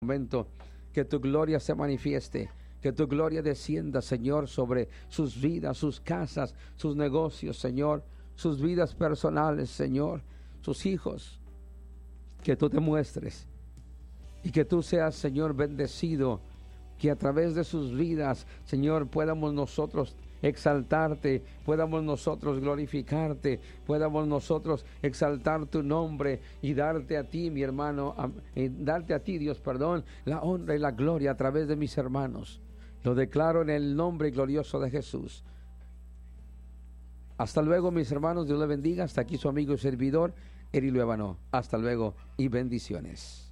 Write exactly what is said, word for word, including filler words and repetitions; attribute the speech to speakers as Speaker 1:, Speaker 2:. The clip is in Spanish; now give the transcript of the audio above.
Speaker 1: momento, que tu gloria se manifieste, que tu gloria descienda, Señor, sobre sus vidas, sus casas, sus negocios, Señor, sus vidas personales, Señor, sus hijos, que tú te muestres y que tú seas, Señor, bendecido, que a través de sus vidas, Señor, podamos nosotros exaltarte, podamos nosotros glorificarte, podamos nosotros exaltar tu nombre y darte a ti, mi hermano, a, eh, darte a ti, Dios, perdón, la honra y la gloria a través de mis hermanos. Lo declaro en el nombre glorioso de Jesús. Hasta luego, mis hermanos, Dios les bendiga. Hasta aquí su amigo y servidor, Eri Luevano. Hasta luego y bendiciones.